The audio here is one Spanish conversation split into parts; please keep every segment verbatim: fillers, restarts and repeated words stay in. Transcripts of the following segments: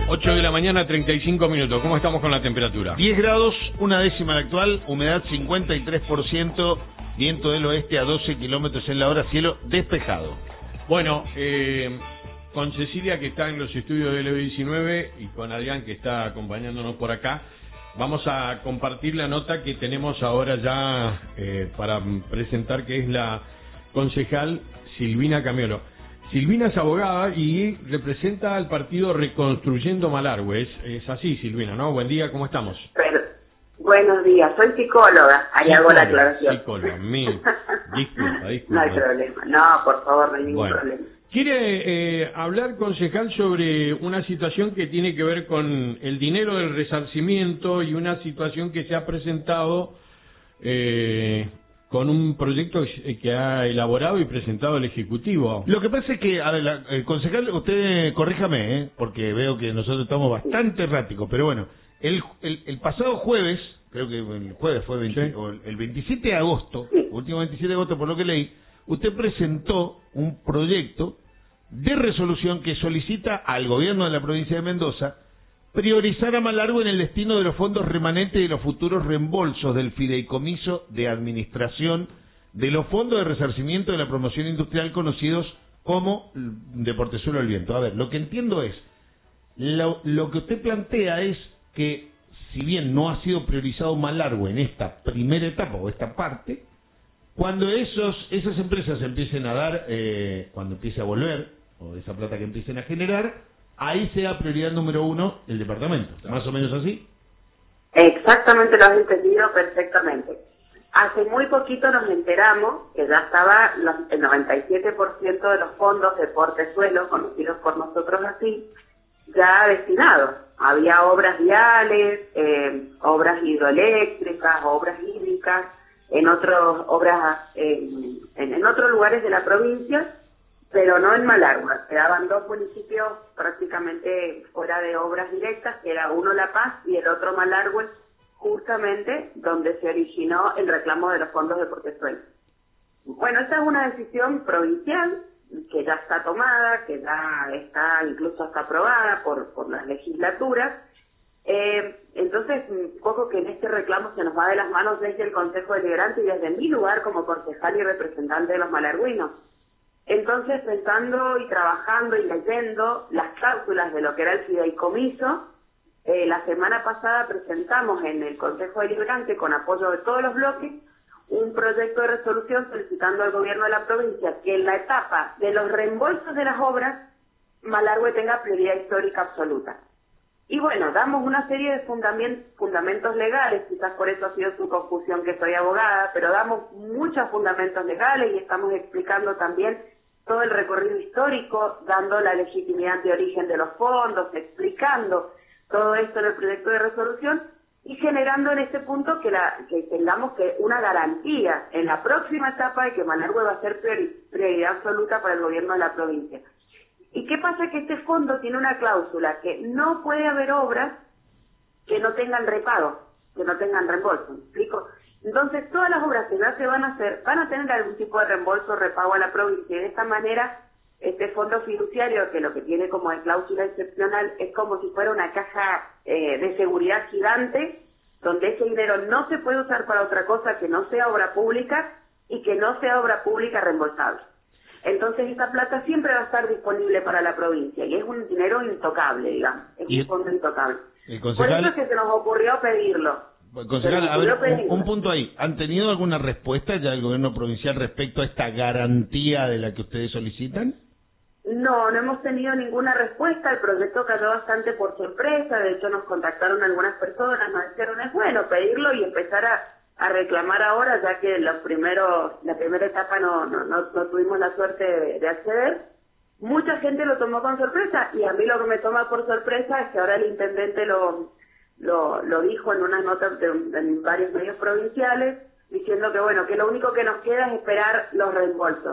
ocho de la mañana, treinta y cinco minutos. ¿Cómo estamos con la temperatura? diez grados, una décima la actual, humedad cincuenta y tres por ciento, viento del oeste a doce kilómetros en la hora, cielo despejado. Bueno, eh, con Cecilia, que está en los estudios del E B diecinueve, y con Adrián, que está acompañándonos por acá, vamos a compartir la nota que tenemos ahora ya eh, para presentar, que es la concejal Silvina Camiolo. Silvina es abogada y representa al partido Reconstruyendo Malargüe. Es, es así, Silvina, ¿no? Buen día, ¿cómo estamos? Pero, buenos días, soy psicóloga. Ahí hago la aclaración. Psicóloga, mi. Disculpa, disculpa. No hay problema. No, por favor, no hay ningún bueno. problema. Quiere eh, hablar, concejal, sobre una situación que tiene que ver con el dinero del resarcimiento y una situación que se ha presentado eh, con un proyecto que ha elaborado y presentado el Ejecutivo. Lo que pasa es que, a ver, la, el concejal, usted corríjame, ¿eh? Porque veo que nosotros estamos bastante erráticos, pero bueno, el, el, el pasado jueves, creo que el jueves fue veinte, sí. o el veintisiete de agosto, sí. último veintisiete de agosto por lo que leí, usted presentó un proyecto de resolución que solicita al gobierno de la provincia de Mendoza priorizar a Malargüe en el destino de los fondos remanentes y los futuros reembolsos del fideicomiso de administración de los fondos de resarcimiento de la promoción industrial conocidos como de Portezuelo del Viento. A ver, lo que entiendo es, lo, lo que usted plantea es que si bien no ha sido priorizado Malargüe en esta primera etapa o esta parte, cuando esos esas empresas empiecen a dar, eh, cuando empiece a volver, o esa plata que empiecen a generar, ahí sea prioridad número uno el departamento. ¿Más o menos así? Exactamente, lo has entendido perfectamente. Hace muy poquito nos enteramos que ya estaba los, el noventa y siete por ciento de los fondos de Portezuelo, conocidos por nosotros así, ya destinados. Había obras viales, eh, obras hidroeléctricas, obras hídricas, en otros obras eh, en, en otros lugares de la provincia, pero no en Malargüe. Quedaban dos municipios prácticamente fuera de obras directas, que era uno La Paz y el otro Malargüe, justamente donde se originó el reclamo de los fondos de Portezuelo. Bueno, esta es una decisión provincial que ya está tomada, que ya está incluso hasta aprobada por, por las legislaturas. Eh, entonces, un poco que en este reclamo se nos va de las manos desde el Consejo Deliberante y desde mi lugar como concejal y representante de los malargüinos. Entonces, pensando y trabajando y leyendo las cláusulas de lo que era el fideicomiso, eh, la semana pasada presentamos en el Consejo Deliberante, con apoyo de todos los bloques, un proyecto de resolución solicitando al gobierno de la provincia que en la etapa de los reembolsos de las obras, Malargüe tenga prioridad histórica absoluta. Y bueno, damos una serie de fundament- fundamentos legales, quizás por eso ha sido su confusión que soy abogada, pero damos muchos fundamentos legales y estamos explicando también todo el recorrido histórico, dando la legitimidad de origen de los fondos, explicando todo esto en el proyecto de resolución y generando en este punto que, la, que tengamos que una garantía en la próxima etapa de que Malargüe va a ser priori- prioridad absoluta para el gobierno de la provincia. ¿Y qué pasa? Que este fondo tiene una cláusula que no puede haber obras que no tengan repago, que no tengan reembolso, ¿me explico? Entonces, todas las obras que ya se van a hacer van a tener algún tipo de reembolso o repago a la provincia, y de esta manera este fondo fiduciario, que lo que tiene como de cláusula excepcional es como si fuera una caja eh, de seguridad gigante, donde ese dinero no se puede usar para otra cosa que no sea obra pública y que no sea obra pública reembolsable. Entonces esa plata siempre va a estar disponible para la provincia y es un dinero intocable, digamos, es ¿Y un fondo intocable. el concejal, por eso es que se nos ocurrió pedirlo. Concejal, a ver, un, un punto ahí. ¿Han tenido alguna respuesta ya del gobierno provincial respecto a esta garantía de la que ustedes solicitan? No, no hemos tenido ninguna respuesta. El proyecto cayó bastante por sorpresa. De hecho, nos contactaron algunas personas, nos dijeron, es bueno pedirlo y empezar a, a reclamar ahora, ya que los primeros, la primera etapa no, no, no, no tuvimos la suerte de, de acceder. Mucha gente lo tomó con sorpresa y a mí lo que me toma por sorpresa es que ahora el intendente lo, lo, lo dijo en unas notas de, en varios medios provinciales, diciendo que bueno, que lo único que nos queda es esperar los reembolsos.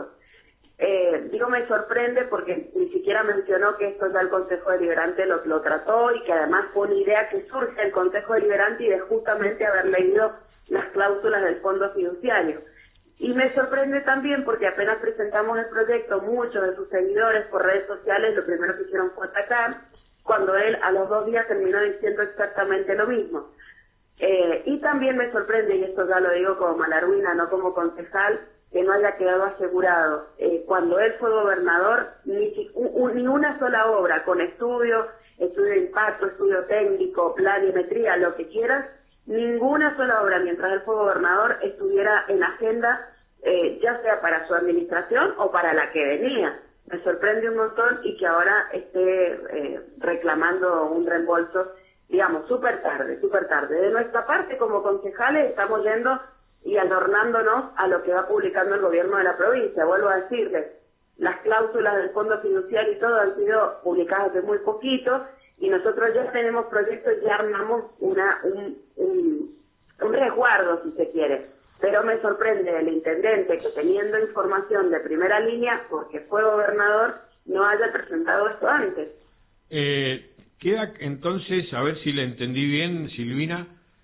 Eh, digo, me sorprende porque ni siquiera mencionó que esto ya el Consejo Deliberante lo, lo trató y que además fue una idea que surge del Consejo Deliberante y de justamente haber leído las cláusulas del fondo fiduciario. Y me sorprende también porque apenas presentamos el proyecto, muchos de sus seguidores por redes sociales lo primero que hicieron fue atacar, cuando él él a los dos días terminó diciendo exactamente lo mismo. Eh, y también me sorprende, y esto ya lo digo como malarguina, no como concejal, que no haya quedado asegurado. Eh, cuando él fue gobernador, ni, un, ni una sola obra con estudio, estudio de impacto, estudio técnico, planimetría, lo que quieras, ninguna sola obra mientras él fue gobernador estuviera en agenda, eh, ya sea para su administración o para la que venía. Me sorprende un montón y que ahora esté eh, reclamando un reembolso, digamos, súper tarde, súper tarde. De nuestra parte, como concejales, estamos yendo y adornándonos a lo que va publicando el gobierno de la provincia. Vuelvo a decirles, las cláusulas del fondo fiduciario y todo han sido publicadas hace muy poquito, y nosotros ya tenemos proyectos, ya armamos una un, un, un resguardo, si se quiere. Pero me sorprende el intendente que, teniendo información de primera línea, porque fue gobernador, no haya presentado esto antes. Eh, queda entonces, a ver si le entendí bien, Silvina,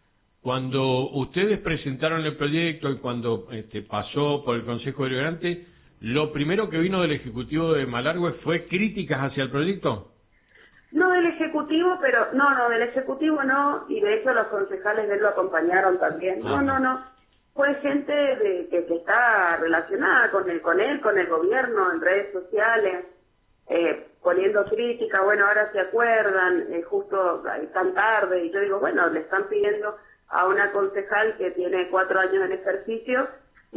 cuando ustedes presentaron el proyecto y cuando este, pasó por el Consejo Deliberante, ¿lo primero que vino del Ejecutivo de Malargüe fue críticas hacia el proyecto? No del Ejecutivo, pero no, no, del Ejecutivo no, y de hecho los concejales de él lo acompañaron también. No, no, no, fue gente de, que, que está relacionada con él, con él, con el gobierno, en redes sociales, eh, poniendo crítica. Bueno, ahora se acuerdan, eh, justo tan tarde, y yo digo, bueno, le están pidiendo a una concejal que tiene cuatro años en ejercicio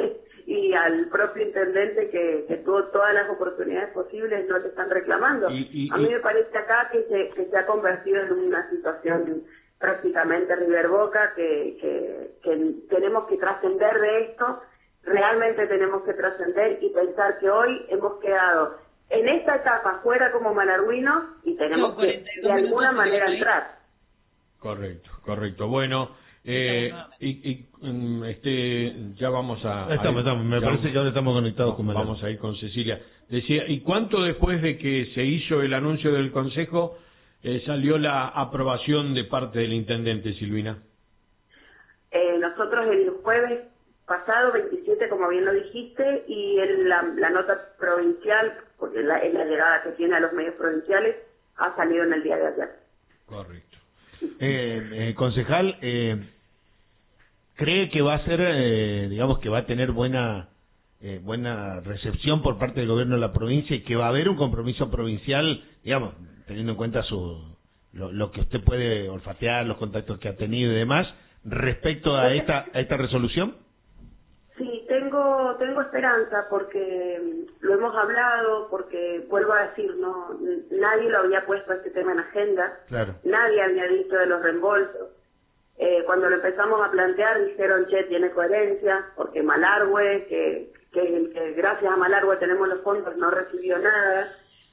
y al propio intendente que, que tuvo todas las oportunidades posibles, no te están reclamando. Y, y, a mí me parece acá que se, que se ha convertido en una situación prácticamente River Boca, que, que, que tenemos que trascender de esto, realmente tenemos que trascender y pensar que hoy hemos quedado en esta etapa fuera como malarguinos y tenemos no, que de alguna manera entrar. Correcto, correcto. Bueno, Eh, y, y este ya vamos a... Estamos, estamos, me parece vamos, que ahora estamos conectados con Malargüe. Vamos a ir con Cecilia. Decía, ¿y cuánto después de que se hizo el anuncio del Consejo eh, salió la aprobación de parte del Intendente, Silvina? Eh, nosotros el jueves pasado, veintisiete, como bien lo dijiste, y el, la, la nota provincial, porque la, es la llegada que tiene a los medios provinciales, ha salido en el día de ayer. Correcto. Eh, eh, concejal, eh, ¿cree que va a ser, eh, digamos, que va a tener buena eh, buena recepción por parte del gobierno de la provincia y que va a haber un compromiso provincial, digamos, teniendo en cuenta su lo, lo que usted puede olfatear, los contactos que ha tenido y demás, respecto a esta a esta resolución? Sí, tengo tengo esperanza porque lo hemos hablado, porque vuelvo a decir, no nadie lo había puesto este tema en agenda, claro. Nadie había dicho de los reembolsos. Eh, cuando lo empezamos a plantear dijeron, che, tiene coherencia, porque Malargüe, que, que, que gracias a Malargüe tenemos los fondos, no recibió nada.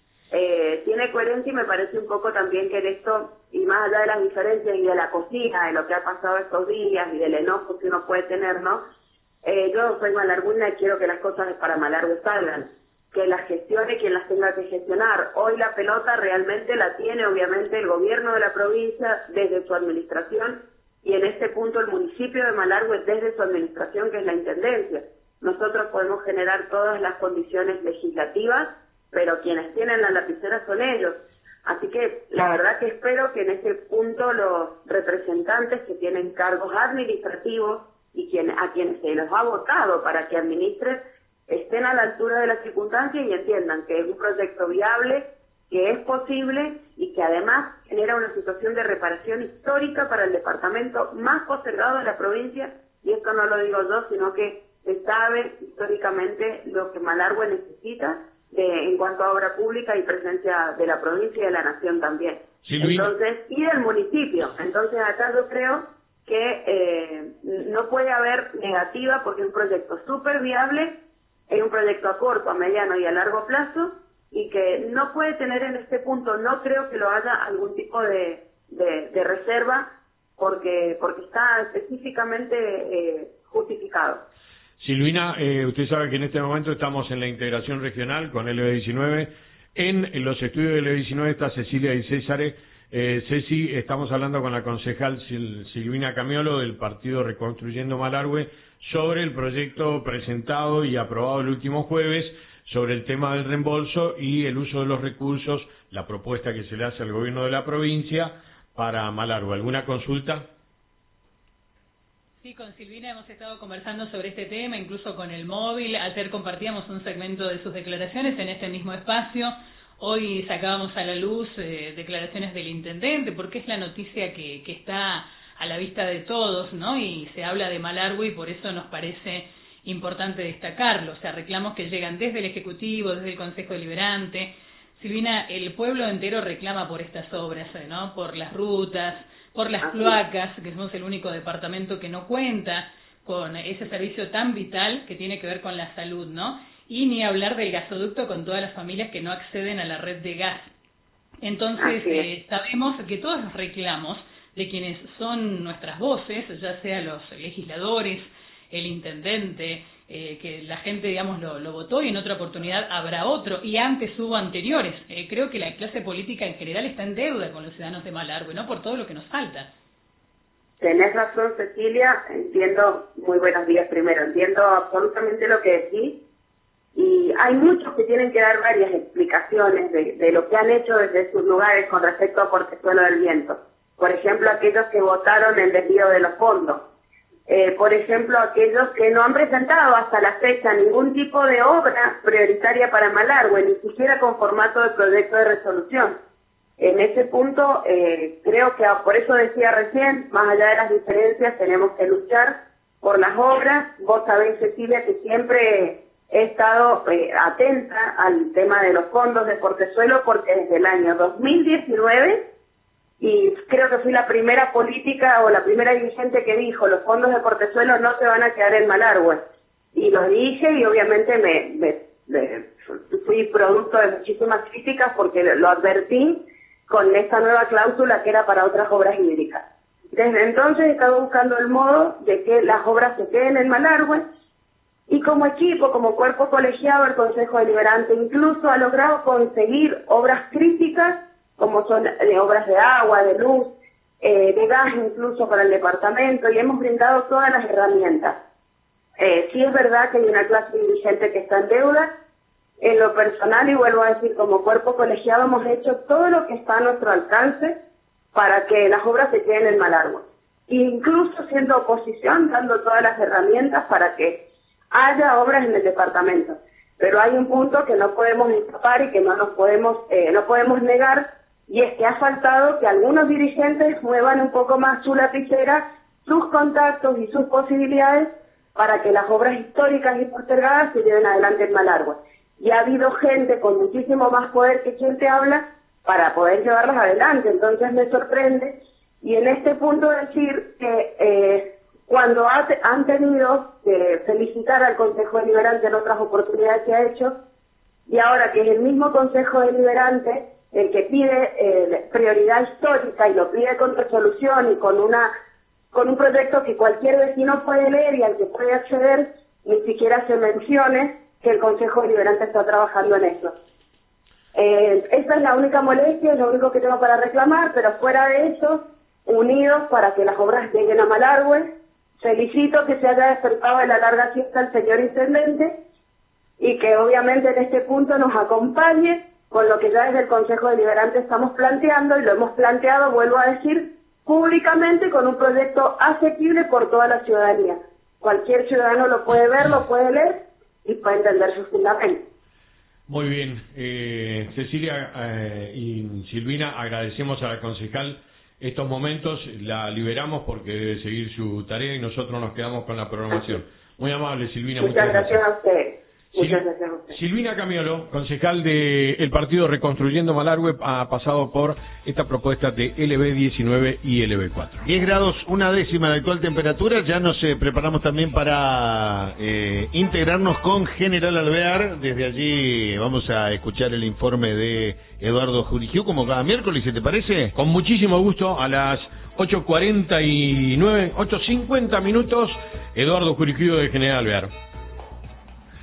Eh, tiene coherencia y me parece un poco también que en esto, y más allá de las diferencias y de la cocina, de lo que ha pasado estos días y del enojo que uno puede tener, ¿no? Eh, yo soy malarguina y quiero que las cosas para Malargüe salgan, que las gestione quien las tenga que gestionar. Hoy la pelota realmente la tiene obviamente el gobierno de la provincia desde su administración, y en este punto el municipio de Malargüe desde su administración, que es la intendencia. Nosotros podemos generar todas las condiciones legislativas, pero quienes tienen la lapicera son ellos. Así que la verdad que espero que en este punto los representantes que tienen cargos administrativos y quien, a quienes se los ha votado para que administren, estén a la altura de las circunstancias y entiendan que es un proyecto viable, que es posible y que además genera una situación de reparación histórica para el departamento más postergado de la provincia, y esto no lo digo yo, sino que se sabe históricamente lo que Malargüe necesita de, en cuanto a obra pública y presencia de la provincia y de la nación también. Silvina. Entonces, y del municipio. Entonces acá yo creo que eh, no puede haber negativa porque es un proyecto súper viable, es un proyecto a corto, a mediano y a largo plazo, y que no puede tener en este punto, no creo que lo haya algún tipo de, de, de reserva porque porque está específicamente eh, justificado. Silvina, eh, usted sabe que en este momento estamos en la integración regional con L B diecinueve. En, en los estudios de L B diecinueve está Cecilia y César. Eh, Ceci, estamos hablando con la concejal Sil, Silvina Camiolo del partido Reconstruyendo Malargüe sobre el proyecto presentado y aprobado el último jueves sobre el tema del reembolso y el uso de los recursos, la propuesta que se le hace al gobierno de la provincia para Malargüe. ¿Alguna consulta? Sí, con Silvina hemos estado conversando sobre este tema, incluso con el móvil. Ayer compartíamos un segmento de sus declaraciones en este mismo espacio. Hoy sacábamos a la luz eh, declaraciones del intendente, porque es la noticia que, que está a la vista de todos, ¿no? Y se habla de Malargüe y por eso nos parece importante destacarlo. O sea, reclamos que llegan desde el Ejecutivo, desde el Consejo Deliberante. Silvina, el pueblo entero reclama por estas obras, ¿no? Por las rutas, por las cloacas, que somos el único departamento que no cuenta con ese servicio tan vital que tiene que ver con la salud, ¿no? Y ni hablar del gasoducto con todas las familias que no acceden a la red de gas. Entonces, eh, sabemos que todos los reclamos de quienes son nuestras voces, ya sea los legisladores, el intendente, eh, que la gente, digamos, lo, lo votó y en otra oportunidad habrá otro, y antes hubo anteriores. Eh, creo que la clase política en general está en deuda con los ciudadanos de Malargüe, ¿no? Por todo lo que nos falta. Tenés razón, Cecilia, entiendo, muy buenos días primero, entiendo absolutamente lo que decís, y hay muchos que tienen que dar varias explicaciones de, de lo que han hecho desde sus lugares con respecto a Portezuelo del Viento. Por ejemplo, aquellos que votaron el desvío de los fondos. Eh, por ejemplo, aquellos que no han presentado hasta la fecha ningún tipo de obra prioritaria para Malargüe, ni siquiera con formato de proyecto de resolución. En ese punto, eh, creo que por eso decía recién, más allá de las diferencias, tenemos que luchar por las obras. Vos sabés, Cecilia, que siempre he estado eh, atenta al tema de los fondos de Portezuelo, porque desde el año dos mil diecinueve, y creo que fui la primera política o la primera dirigente que dijo, los fondos de Portezuelo no se van a quedar en Malargüe. Y lo dije y obviamente me, me, me fui producto de muchísimas críticas porque lo advertí con esta nueva cláusula que era para otras obras hídricas. Desde entonces he estado buscando el modo de que las obras se queden en Malargüe, y como equipo, como cuerpo colegiado, el Consejo Deliberante incluso ha logrado conseguir obras críticas, como son eh, obras de agua, de luz, eh, de gas incluso para el departamento, y hemos brindado todas las herramientas. Eh, sí es verdad que hay una clase dirigente que está en deuda. En lo personal, y vuelvo a decir, como cuerpo colegiado hemos hecho todo lo que está a nuestro alcance para que las obras se queden en Malargüe. Incluso siendo oposición, dando todas las herramientas para que haya obras en el departamento. Pero hay un punto que no podemos escapar y que no nos podemos, eh, no podemos negar, y es que ha faltado que algunos dirigentes muevan un poco más su lapicera, sus contactos y sus posibilidades para que las obras históricas y postergadas se lleven adelante en Malargüe. Y ha habido gente con muchísimo más poder que quien te habla para poder llevarlas adelante. Entonces me sorprende, y en este punto decir que eh, cuando ha, han tenido que felicitar al Consejo Deliberante en otras oportunidades que ha hecho, y ahora que es el mismo Consejo Deliberante el que pide eh, prioridad histórica y lo pide con resolución y con una con un proyecto que cualquier vecino puede leer y al que puede acceder, ni siquiera se mencione que el Consejo Deliberante está trabajando en eso. Eh, esta es la única molestia, es lo único que tengo para reclamar, pero fuera de eso, unidos para que las obras lleguen a Malargüe. Felicito que se haya despertado de la larga siesta el señor intendente y que obviamente en este punto nos acompañe con lo que ya desde el Consejo Deliberante estamos planteando, y lo hemos planteado, vuelvo a decir, públicamente con un proyecto asequible por toda la ciudadanía. Cualquier ciudadano lo puede ver, lo puede leer y puede entender sus fundamentos. Muy bien. Eh, Cecilia eh, y Silvina, agradecemos a la concejal estos momentos, la liberamos porque debe seguir su tarea y nosotros nos quedamos con la programación. Muy amable, Silvina. Muchas, muchas gracias, gracias a usted. Sil Muchas gracias a usted. Silvina Camiolo, concejal del partido Reconstruyendo Malargüe, ha pasado por esta propuesta de L B diecinueve y L B cuatro. diez grados, una décima de actual temperatura. Ya nos eh, preparamos también para eh, integrarnos con General Alvear. Desde allí vamos a escuchar el informe de Eduardo Jurigiu, como cada miércoles, ¿se te parece? Con muchísimo gusto, a las ocho cuarenta y nueve, ocho cincuenta minutos, Eduardo Jurigiu de General Alvear.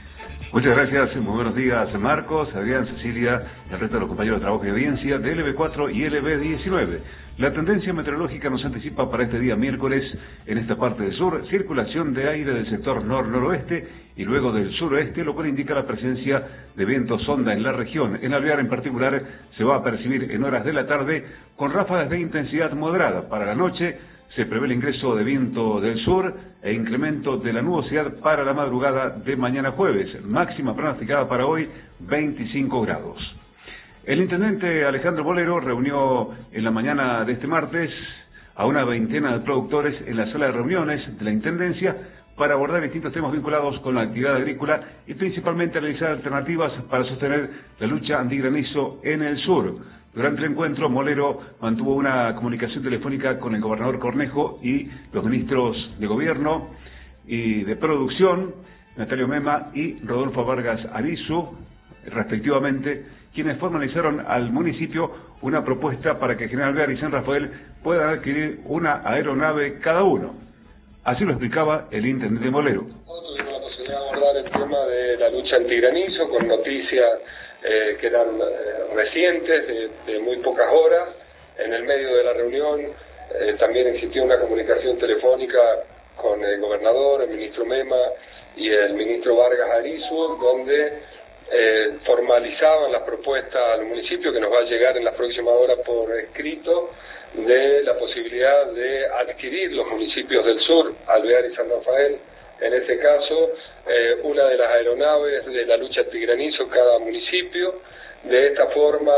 Muchas gracias, muy buenos días Marcos, Adrián, Cecilia, el resto de los compañeros de trabajo y audiencia de L B cuatro y L B diecinueve. La tendencia meteorológica nos anticipa para este día miércoles, en esta parte del sur, circulación de aire del sector nor-noroeste y luego del suroeste, lo cual indica la presencia de viento sonda en la región. En Alvear en particular se va a percibir en horas de la tarde con ráfagas de intensidad moderada. Para la noche se prevé el ingreso de viento del sur e incremento de la nubosidad para la madrugada de mañana jueves. Máxima pronosticada para hoy, veinticinco grados. El intendente Alejandro Molero reunió en la mañana de este martes a una veintena de productores en la sala de reuniones de la Intendencia para abordar distintos temas vinculados con la actividad agrícola y principalmente analizar alternativas para sostener la lucha antigranizo en el sur. Durante el encuentro, Molero mantuvo una comunicación telefónica con el gobernador Cornejo y los ministros de Gobierno y de Producción, Natalio Mema y Rodolfo Vargas Arizu, respectivamente, quienes formalizaron al municipio una propuesta para que General Alvear y San Rafael puedan adquirir una aeronave cada uno. Así lo explicaba el intendente Molero. Tuvimos la posibilidad de abordar el tema de la lucha antigranizo con noticias Eh, que eran eh, recientes, de, de muy pocas horas. En el medio de la reunión eh, también existió una comunicación telefónica con el gobernador, el ministro Mema y el ministro Vargas Arizu, donde eh, formalizaban las propuestas al municipio, que nos va a llegar en las próximas horas por escrito, de la posibilidad de adquirir los municipios del sur, Alvear y San Rafael. En este caso, eh, una de las aeronaves de la lucha antigranizo cada municipio. De esta forma,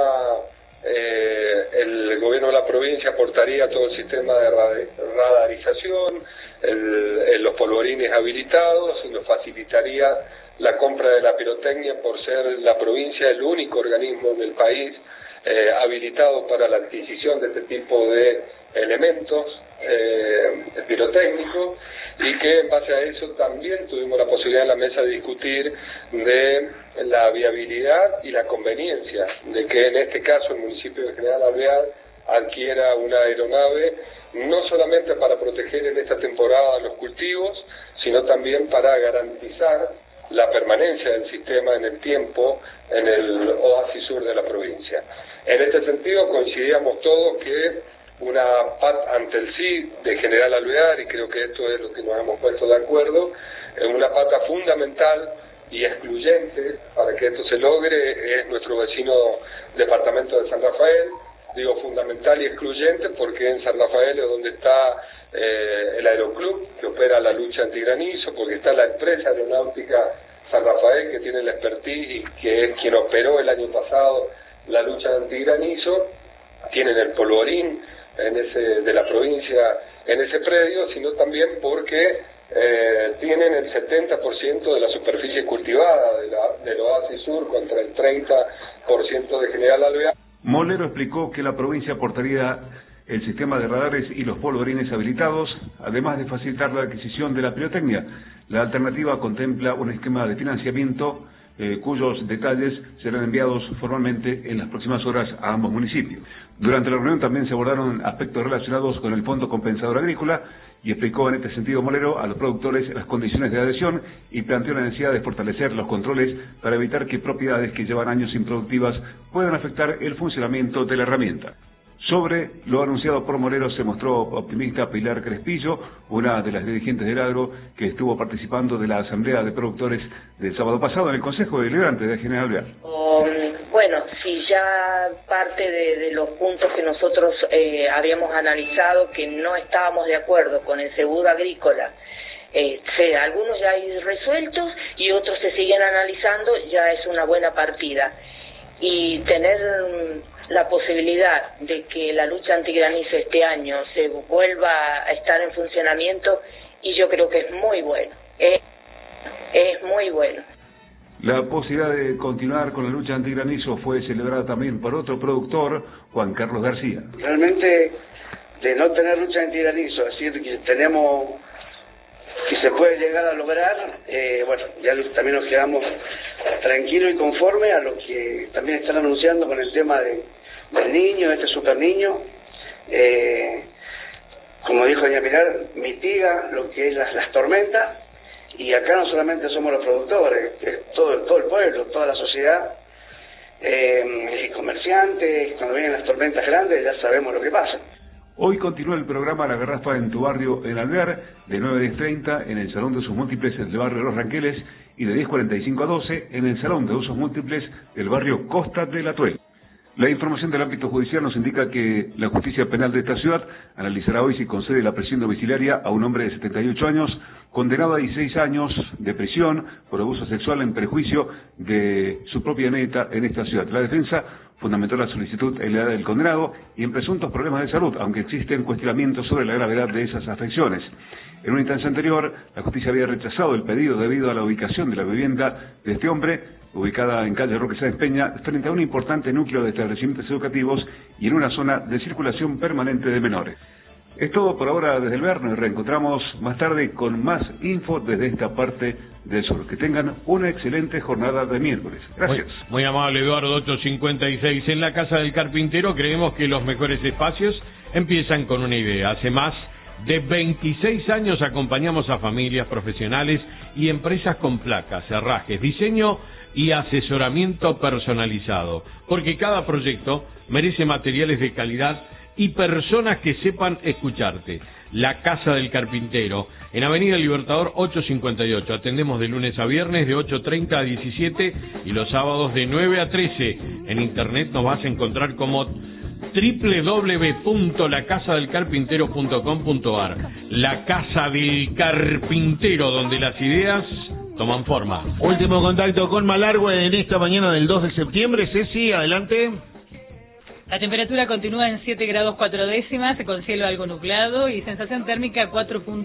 eh, el gobierno de la provincia aportaría todo el sistema de radarización, el, el, los polvorines habilitados, y nos facilitaría la compra de la pirotecnia por ser la provincia el único organismo en el país eh, habilitado para la adquisición de este tipo de elementos eh, pirotécnicos. Y que en base a eso también tuvimos la posibilidad en la mesa de discutir de la viabilidad y la conveniencia de que en este caso el municipio de General Alvear adquiera una aeronave, no solamente para proteger en esta temporada los cultivos, sino también para garantizar la permanencia del sistema en el tiempo en el oasis sur de la provincia. En este sentido coincidíamos todos que una pata ante el sí de General Alvear, y creo que esto es lo que nos hemos puesto de acuerdo, una pata fundamental y excluyente para que esto se logre es nuestro vecino departamento de San Rafael. Digo fundamental y excluyente porque en San Rafael es donde está eh, el aeroclub que opera la lucha antigranizo, porque está la empresa aeronáutica San Rafael que tiene la expertise y que es quien operó el año pasado la lucha antigranizo. Tienen el polvorín en ese de la provincia en ese predio, sino también porque eh, tienen el setenta por ciento de la superficie cultivada de la, del oasis sur contra el treinta por ciento de General Alvear. Molero explicó que la provincia aportaría el sistema de radares y los polvorines habilitados, además de facilitar la adquisición de la pirotecnia. La alternativa contempla un esquema de financiamiento eh, cuyos detalles serán enviados formalmente en las próximas horas a ambos municipios. Durante la reunión también se abordaron aspectos relacionados con el Fondo Compensador Agrícola y explicó en este sentido Molero a los productores las condiciones de adhesión y planteó la necesidad de fortalecer los controles para evitar que propiedades que llevan años improductivas puedan afectar el funcionamiento de la herramienta. Sobre lo anunciado por Molero se mostró optimista Pilar Crespillo, una de las dirigentes del agro que estuvo participando de la asamblea de productores del sábado pasado en el Consejo Deliberante de General Alvear. Um, bueno, sí, ya parte de, de los puntos que nosotros eh, habíamos analizado que no estábamos de acuerdo con el seguro agrícola, eh, se, algunos ya hay resueltos y otros se siguen analizando, ya es una buena partida. Y tener la posibilidad de que la lucha antigranizo este año se vuelva a estar en funcionamiento, y yo creo que es muy bueno, es, es muy bueno. La posibilidad de continuar con la lucha antigranizo fue celebrada también por otro productor, Juan Carlos García. Realmente, de no tener lucha antigranizo, es decir, que tenemos, que se puede llegar a lograr, eh, bueno, ya también nos quedamos tranquilos y conformes a lo que también están anunciando con el tema de, del niño, este super niño. Eh, como dijo doña Pilar, mitiga lo que es las, las tormentas y acá no solamente somos los productores, es todo, todo el pueblo, toda la sociedad, eh, comerciantes, cuando vienen las tormentas grandes ya sabemos lo que pasa. Hoy continúa el programa La Garrafa en tu barrio en Alvear, de nueve a diez treinta en el Salón de Usos Múltiples del barrio Los Ranqueles y de diez cuarenta y cinco a doce en el Salón de Usos Múltiples del barrio Costa del Atuel. La información del ámbito judicial nos indica que la justicia penal de esta ciudad analizará hoy si concede la prisión domiciliaria a un hombre de setenta y ocho años, condenado a dieciséis años de prisión por abuso sexual en perjuicio de su propia neta en esta ciudad. La defensa fundamentó la solicitud en la edad del condenado y en presuntos problemas de salud, aunque existen cuestionamientos sobre la gravedad de esas afecciones. En una instancia anterior, la justicia había rechazado el pedido debido a la ubicación de la vivienda de este hombre, ubicada en calle Roque Sáenz Peña, frente a un importante núcleo de establecimientos educativos y en una zona de circulación permanente de menores. Es todo por ahora desde el Alvear. Nos reencontramos más tarde con más info desde esta parte del sur. Que tengan una excelente jornada de miércoles. Gracias. Muy, muy amable, Eduardo. Ocho cincuenta y seis. En la Casa del Carpintero creemos que los mejores espacios empiezan con una idea. Hace más de veintiséis años acompañamos a familias, profesionales y empresas con placas, herrajes, diseño y asesoramiento personalizado, porque cada proyecto merece materiales de calidad y personas que sepan escucharte. La Casa del Carpintero, en Avenida Libertador ochocientos cincuenta y ocho. Atendemos de lunes a viernes de ocho treinta a diecisiete y los sábados de nueve a trece. En internet nos vas a encontrar como doble u doble u doble u punto la casa del carpintero punto com punto a r. La Casa del Carpintero, donde las ideas toman forma. Último contacto con Malargüe en esta mañana del dos de septiembre. Ceci, adelante. La temperatura continúa en siete grados cuatro décimas, con cielo algo nublado y sensación térmica cuatro punto